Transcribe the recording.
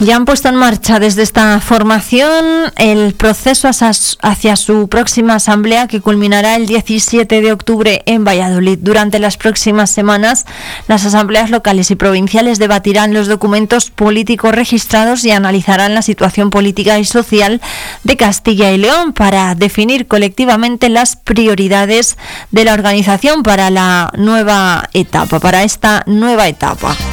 Ya han puesto en marcha desde esta formación el proceso hacia su próxima asamblea, que culminará el 17 de octubre en Valladolid. Durante las próximas semanas, las asambleas locales y provinciales debatirán los documentos políticos registrados y analizarán la situación política y social de Castilla y León para definir colectivamente las prioridades de la organización para esta nueva etapa.